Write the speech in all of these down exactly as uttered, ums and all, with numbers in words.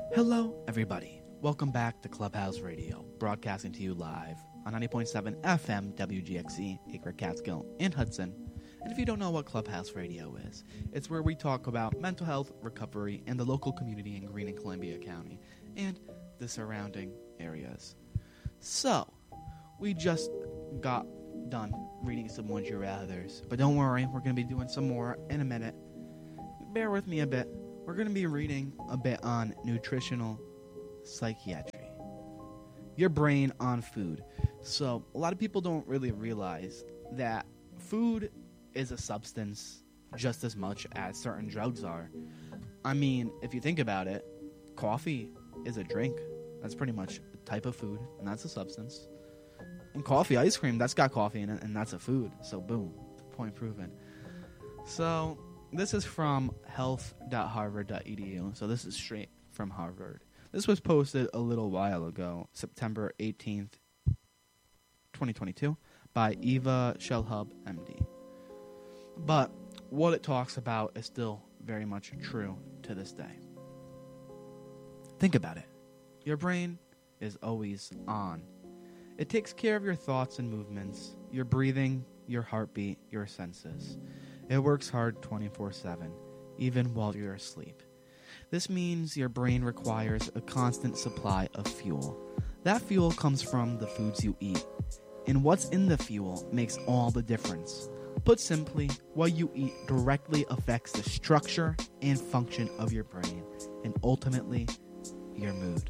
Hello, everybody. Welcome back to Clubhouse Radio, broadcasting to you live on ninety point seven F M W G X E, Acre, Catskill, and Hudson. And if you don't know what Clubhouse Radio is, it's where we talk about mental health, recovery, and the local community in Greene and Columbia County, and the surrounding areas. So, we just got done reading some Would You Rathers, but don't worry, we're going to be doing some more in a minute. Bear with me a bit. We're going to be reading a bit on nutritional psychiatry. Your brain on food. So, a lot of people don't really realize that food is a substance just as much as certain drugs are. I mean, if you think about it, coffee is a drink. That's pretty much a type of food, and that's a substance. And coffee ice cream, that's got coffee in it, and that's a food. So, boom, point proven. So, this is from health dot harvard dot e d u. So, this is straight from Harvard. This was posted a little while ago, September eighteenth, twenty twenty-two, by Eva Shellhub, M D. But what it talks about is still very much true to this day. Think about it. Your brain is always on. It takes care of your thoughts and movements, your breathing, your heartbeat, your senses. It works hard twenty-four seven, even while you're asleep. This means your brain requires a constant supply of fuel. That fuel comes from the foods you eat, and what's in the fuel makes all the difference. Put simply, what you eat directly affects the structure and function of your brain, and ultimately, your mood.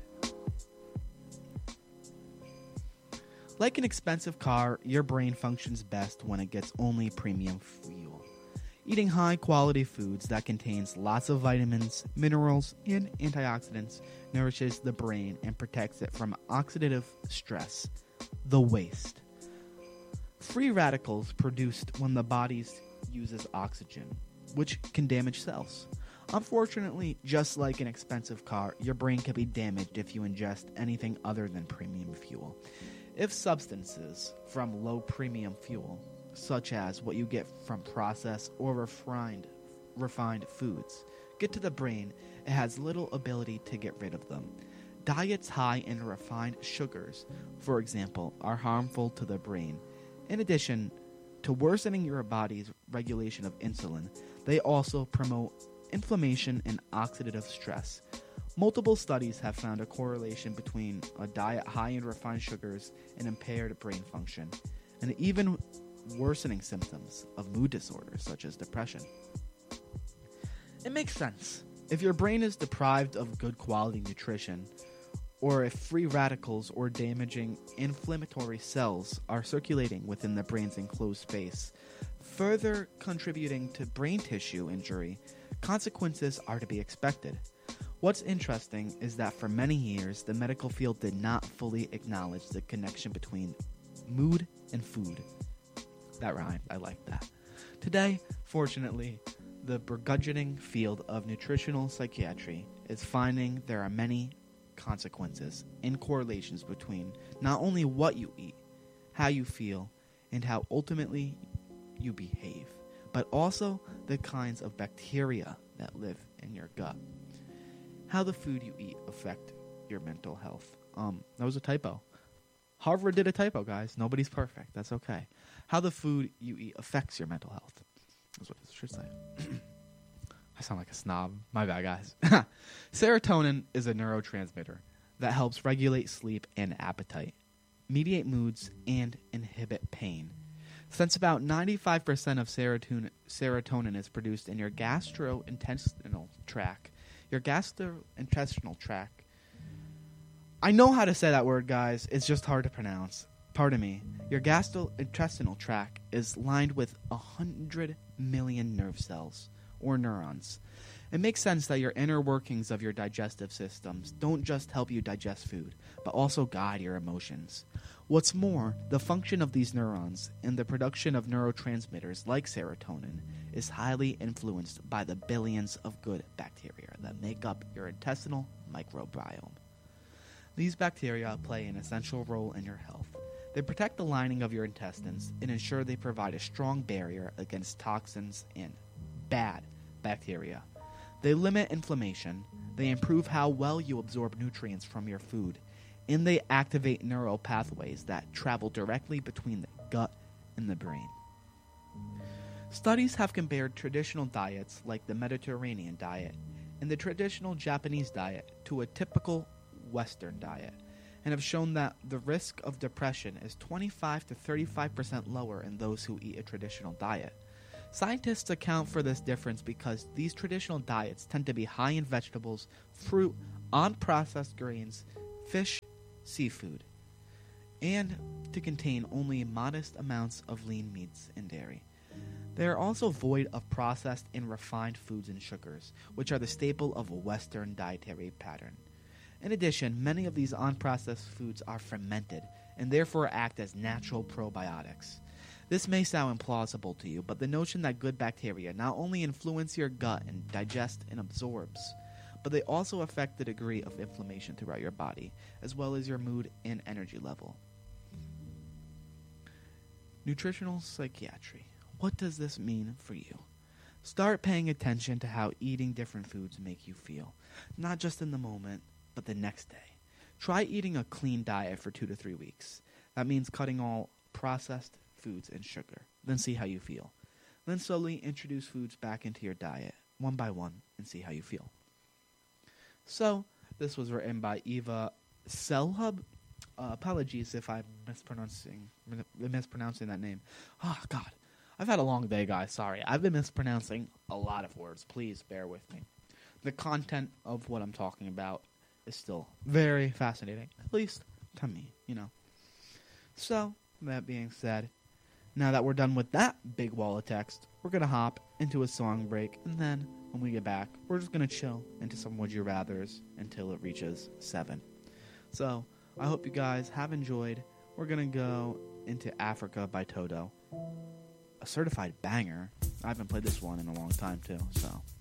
Like an expensive car, your brain functions best when it gets only premium fuel. Eating high-quality foods that contains lots of vitamins, minerals, and antioxidants nourishes the brain and protects it from oxidative stress, the waste. Free radicals produced when the body uses oxygen, which can damage cells. Unfortunately, just like an expensive car, your brain can be damaged if you ingest anything other than premium fuel. If substances from low premium fuel, such as what you get from processed or refined, refined foods, get to the brain, it has little ability to get rid of them. Diets high in refined sugars, for example, are harmful to the brain. In addition to worsening your body's regulation of insulin, they also promote inflammation and oxidative stress. Multiple studies have found a correlation between a diet high in refined sugars and impaired brain function, and even worsening symptoms of mood disorders such as depression. It makes sense. If your brain is deprived of good quality nutrition, or if free radicals or damaging inflammatory cells are circulating within the brain's enclosed space, further contributing to brain tissue injury, consequences are to be expected. What's interesting is that for many years, the medical field did not fully acknowledge the connection between mood and food. That rhymed. I like that. Today, fortunately, the burgeoning field of nutritional psychiatry is finding there are many consequences and correlations between not only what you eat, how you feel, and how ultimately you behave, but also the kinds of bacteria that live in your gut. How the food you eat affect your mental health. Um, that was a typo. Harvard did a typo, guys. Nobody's perfect. That's okay. How the food you eat affects your mental health. That's what it should say. I sound like a snob. My bad, guys. Serotonin is a neurotransmitter that helps regulate sleep and appetite, mediate moods, and inhibit pain. Since about ninety-five percent of serotonin, serotonin is produced in your gastrointestinal tract, your gastrointestinal tract, I know how to say that word, guys. It's just hard to pronounce. Pardon me. Your gastrointestinal tract is lined with one hundred million nerve cells, or neurons. It makes sense that your inner workings of your digestive systems don't just help you digest food, but also guide your emotions. What's more, the function of these neurons and the production of neurotransmitters like serotonin is highly influenced by the billions of good bacteria that make up your intestinal microbiome. These bacteria play an essential role in your health. They protect the lining of your intestines and ensure they provide a strong barrier against toxins and bad bacteria. They limit inflammation, they improve how well you absorb nutrients from your food, and they activate neural pathways that travel directly between the gut and the brain. Studies have compared traditional diets like the Mediterranean diet and the traditional Japanese diet to a typical Western diet, and have shown that the risk of depression is twenty-five to thirty-five percent lower in those who eat a traditional diet. Scientists account for this difference because these traditional diets tend to be high in vegetables, fruit, unprocessed grains, fish, seafood, and to contain only modest amounts of lean meats and dairy. They are also void of processed and refined foods and sugars, which are the staple of a Western dietary pattern. In addition, many of these unprocessed foods are fermented and therefore act as natural probiotics. This may sound implausible to you, but the notion that good bacteria not only influence your gut and digest and absorbs, but they also affect the degree of inflammation throughout your body, as well as your mood and energy level. Nutritional psychiatry. What does this mean for you? Start paying attention to how eating different foods make you feel, not just in the moment, but the next day. Try eating a clean diet for two to three weeks. That means cutting all processed foods and sugar. Then see how you feel. Then slowly introduce foods back into your diet, one by one, and see how you feel. So, this was written by Eva Selhub. Uh, apologies if I'm mispronouncing mispronouncing that name. Oh, God. I've had a long day, guys. Sorry. I've been mispronouncing a lot of words. Please bear with me. The content of what I'm talking about is still very fascinating, at least to me, you know. So, that being said, now that we're done with that big wall of text, we're going to hop into a song break, and then when we get back, we're just going to chill into some Would You Rathers until it reaches seven. So, I hope you guys have enjoyed. We're going to go into Africa by Toto. A certified banger. I haven't played this one in a long time, too, so...